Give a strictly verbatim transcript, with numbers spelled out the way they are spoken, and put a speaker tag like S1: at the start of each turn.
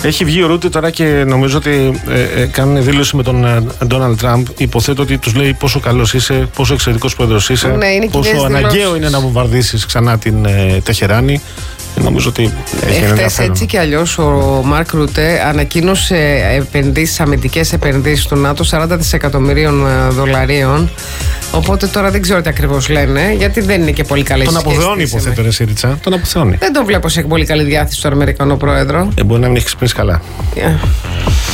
S1: Έχει βγει ο Ρούτε τώρα και νομίζω ότι ε, ε, κάνουν δήλωση με τον Ντόναλντ Τραμπ. Υποθέτω ότι τους λέει πόσο καλός είσαι, πόσο εξαιρετικός πρόεδρος είσαι,
S2: ναι,
S1: πόσο αναγκαίο είναι να βομβαρδίσεις ξανά την ε, Τεχεράνη. Νομίζω ότι έχει
S2: Εχθές έτσι κι αλλιώς ο Μάρκ Ρούτε ανακοίνωσε επενδύσεις, αμυντικές επενδύσεις του ΝΑΤΟ σαράντα δισεκατομμυρίων δολαρίων. Οπότε τώρα δεν ξέρω τι ακριβώς λένε, γιατί δεν είναι και πολύ καλή σχέση.
S1: Τον αποθεώνει, υποθέτω, ρε Σίριτσα. Τον αποθεώνει.
S2: Δεν τον βλέπω σε πολύ καλή διάθεση του Αμερικανό πρόεδρο.
S1: Ε, μπορεί να μην έχει ξυπνήσει καλά.
S2: Yeah.